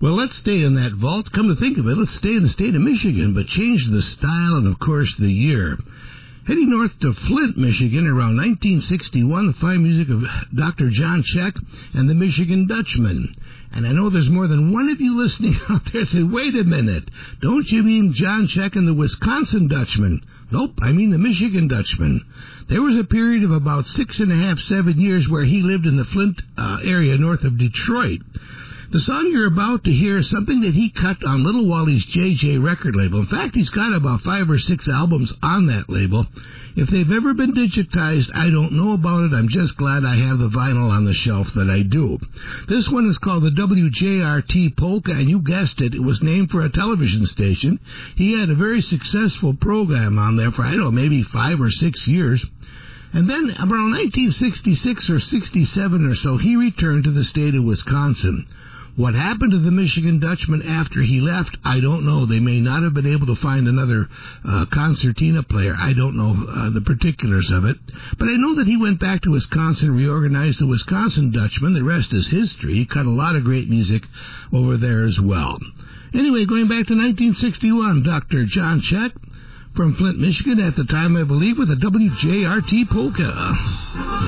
Well, let's stay in that vault. Come to think of it, let's stay in the state of Michigan, but change the style and, of course, the year. Heading north to Flint, Michigan, around 1961, the fine music of Dr. John Check and the Michigan Dutchman. And I know there's more than one of you listening out there saying, wait a minute, don't you mean John Check and the Wisconsin Dutchman? Nope, I mean the Michigan Dutchman. There was a period of about 6.5, 7 years where he lived in the Flint area north of Detroit. The song you're about to hear is something that he cut on Little Wally's JJ record label. In fact, he's got about 5 or 6 albums on that label. If they've ever been digitized, I don't know about it. I'm just glad I have the vinyl on the shelf that I do. This one is called the WJRT Polka, and you guessed it, it was named for a television station. He had a very successful program on there for, I don't know, maybe 5 or 6 years. And then around 1966 or 67 or so, he returned to the state of Wisconsin. What happened to the Michigan Dutchman after he left, I don't know. They may not have been able to find another concertina player. I don't know the particulars of it. But I know that he went back to Wisconsin, reorganized the Wisconsin Dutchman. The rest is history. He cut a lot of great music over there as well. Anyway, going back to 1961, Dr. John Check from Flint, Michigan, at the time, I believe, with a WJRT polka.